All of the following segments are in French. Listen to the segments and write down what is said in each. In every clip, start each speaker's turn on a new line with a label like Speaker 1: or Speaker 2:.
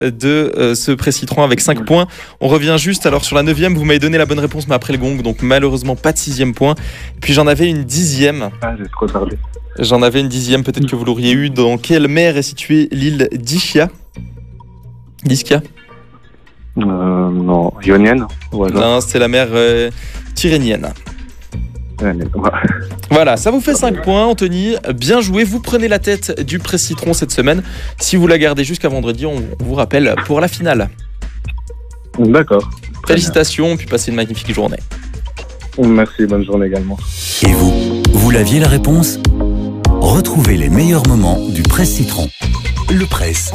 Speaker 1: de ce pré-citron avec 5 points. On revient juste alors sur la 9e. Vous m'avez donné la bonne réponse, mais après le gong, donc malheureusement pas de 6e point. Puis j'en avais une 10e.
Speaker 2: Ah, j'ai trop tardé.
Speaker 1: J'en avais une 10e, peut-être que vous l'auriez eu. Dans quelle mer est située l'île d'Ischia?
Speaker 2: Non, ionienne.
Speaker 1: Non, c'est la mer Tyrrhénienne.
Speaker 2: Ouais.
Speaker 1: Voilà, ça vous fait 5 points, Anthony. Bien joué, vous prenez la tête du pré-citron cette semaine. Si vous la gardez jusqu'à vendredi, on vous rappelle pour la finale.
Speaker 2: D'accord.
Speaker 1: Félicitations, puis passez une magnifique journée.
Speaker 2: Merci, bonne journée également.
Speaker 3: Et vous l'aviez la réponse? Retrouvez les meilleurs moments du Presse Citron. Le Presse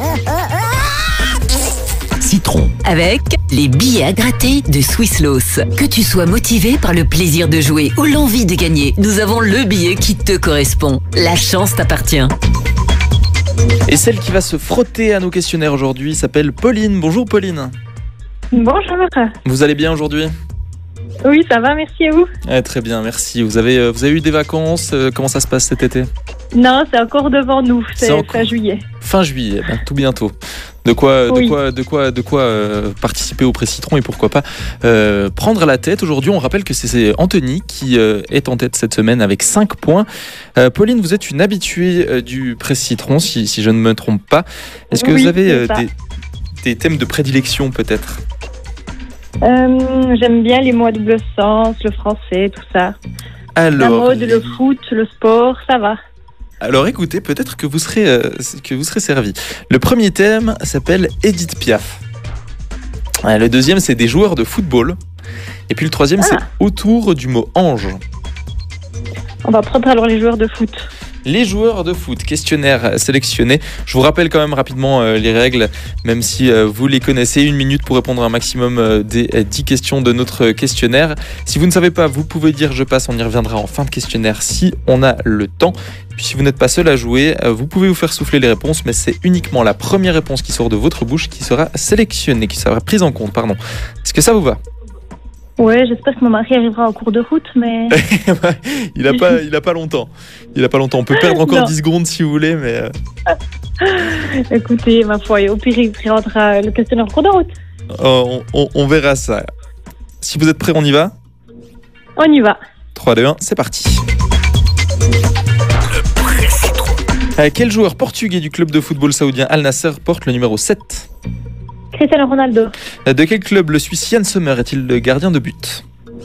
Speaker 3: Citron.
Speaker 4: Avec les billets à gratter de Swisslos. Que tu sois motivé par le plaisir de jouer ou l'envie de gagner, nous avons le billet qui te correspond. La chance t'appartient.
Speaker 1: Et celle qui va se frotter à nos questionnaires aujourd'hui s'appelle Pauline. Bonjour Pauline.
Speaker 5: Bonjour.
Speaker 1: Vous allez bien aujourd'hui?
Speaker 5: Oui, ça va, merci et vous?
Speaker 1: Très bien, merci. Vous avez eu des vacances? Comment ça se passe cet été?
Speaker 5: Non, c'est encore devant nous, c'est fin juillet.
Speaker 1: Fin juillet, tout bientôt. De quoi participer au pré-citron et pourquoi pas prendre la tête. Aujourd'hui, on rappelle que c'est Anthony qui est en tête cette semaine avec 5 points. Pauline, vous êtes une habituée du pré-citron, si je ne me trompe pas. Est-ce que vous avez des thèmes de prédilection peut-être?
Speaker 5: J'aime bien les mots à double sens, le français, tout ça.
Speaker 1: Alors,
Speaker 5: la mode, le foot, le sport, ça va.
Speaker 1: Alors écoutez, peut-être que vous serez servi. Le premier thème s'appelle Édith Piaf. Le deuxième, c'est des joueurs de football. Et puis le troisième, c'est autour du mot ange.
Speaker 5: On va prendre alors les joueurs de foot.
Speaker 1: Les joueurs de foot, questionnaire sélectionné. Je vous rappelle quand même rapidement les règles, même si vous les connaissez. 1 minute pour répondre à un maximum des 10 questions de notre questionnaire. Si vous ne savez pas, vous pouvez dire je passe, on y reviendra en fin de questionnaire si on a le temps. Puis si vous n'êtes pas seul à jouer, vous pouvez vous faire souffler les réponses, mais c'est uniquement la première réponse qui sort de votre bouche qui sera sélectionnée, qui sera prise en compte, pardon. Est-ce que ça vous va?
Speaker 5: Ouais, j'espère que mon mari arrivera en cours de route, mais...
Speaker 1: il a pas longtemps. On peut perdre encore 10 secondes si vous voulez, mais...
Speaker 5: Écoutez, ma foi, au pire, il présentera le questionnaire en cours de route.
Speaker 1: On verra ça. Si vous êtes prêts, on y va?
Speaker 5: On y va.
Speaker 1: 3, 2, 1, c'est parti. Quel joueur portugais du club de football saoudien Al Nasser porte le numéro 7?
Speaker 5: Cristiano Ronaldo.
Speaker 1: De quel club le Suisse Yann Sommer est-il le gardien de but?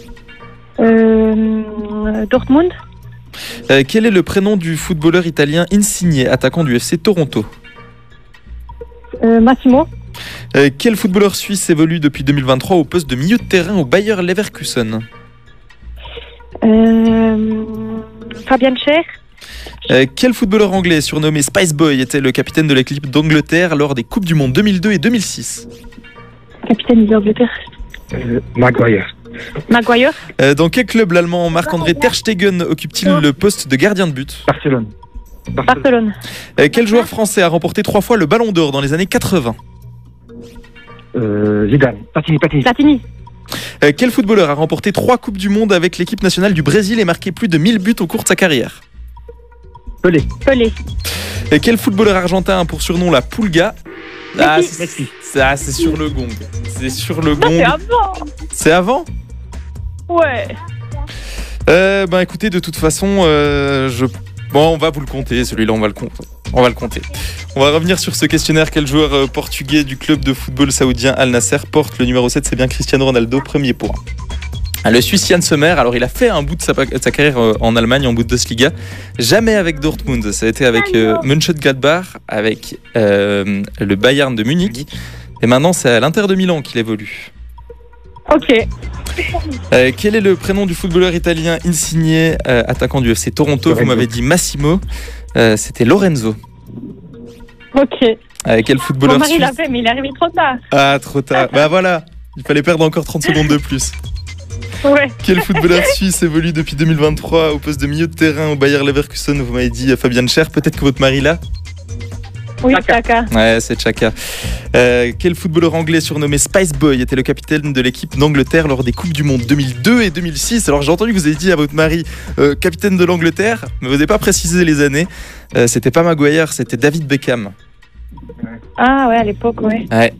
Speaker 5: Dortmund.
Speaker 1: Quel est le prénom du footballeur italien Insigne, attaquant du FC Toronto?
Speaker 5: Massimo.
Speaker 1: Quel footballeur suisse évolue depuis 2023 au poste de milieu de terrain au Bayer Leverkusen?
Speaker 5: Fabian Schär.
Speaker 1: Quel footballeur anglais surnommé Spice Boy était le capitaine de l'équipe d'Angleterre lors des Coupes du Monde 2002 et 2006?
Speaker 5: Capitaine d'Angleterre.
Speaker 2: Maguire.
Speaker 1: Dans quel club l'allemand Marc-André Ter Stegen occupe-t-il le poste de gardien de but?
Speaker 5: Barcelone.
Speaker 1: Quel joueur français a remporté 3 fois le Ballon d'Or dans les années 80?
Speaker 2: Zidane.
Speaker 5: Platini.
Speaker 1: Quel footballeur a remporté 3 Coupes du Monde avec l'équipe nationale du Brésil et marqué plus de 1000 buts au cours de sa carrière?
Speaker 2: Pelé.
Speaker 1: Quel footballeur argentin a pour surnom la Pulga?
Speaker 2: Messi.
Speaker 1: C'est sur le gong.
Speaker 5: C'est avant.
Speaker 1: C'est avant?
Speaker 5: Ouais.
Speaker 1: Écoutez, de toute façon, on va vous le compter. Celui-là, on va le compter. On va revenir sur ce questionnaire. Quel joueur portugais du club de football saoudien Al Nasser porte le numéro 7? C'est bien Cristiano Ronaldo, premier point. Le Suisse Yann Sommer, alors il a fait un bout de sa carrière en Allemagne, en Bundesliga, jamais avec Dortmund, ça a été avec Mönchengladbach, avec le Bayern de Munich, et maintenant c'est à l'Inter de Milan qu'il évolue.
Speaker 5: Ok.
Speaker 1: Quel est le prénom du footballeur italien Insigne, attaquant du FC Toronto? Lorenzo. Vous m'avez dit Massimo, c'était Lorenzo.
Speaker 5: Ok.
Speaker 1: Quel footballeur
Speaker 5: mon mari
Speaker 1: suisse...
Speaker 5: l'a fait, mais il est arrivé trop tard.
Speaker 1: Ah, trop tard. Voilà, il fallait perdre encore 30 secondes de plus.
Speaker 5: Ouais.
Speaker 1: Quel footballeur suisse évolue depuis 2023 au poste de milieu de terrain au Bayer Leverkusen? Vous m'avez dit Fabian Schär, peut-être que votre mari là?
Speaker 5: Oui, Chaka.
Speaker 1: Ouais, c'est Chaka. Quel footballeur anglais surnommé Spice Boy était le capitaine de l'équipe d'Angleterre lors des Coupes du Monde 2002 et 2006? Alors j'ai entendu que vous avez dit à votre mari capitaine de l'Angleterre, mais vous n'avez pas précisé les années. C'était pas Maguire, c'était David Beckham.
Speaker 5: Ah ouais, à l'époque, ouais.
Speaker 1: Ouais,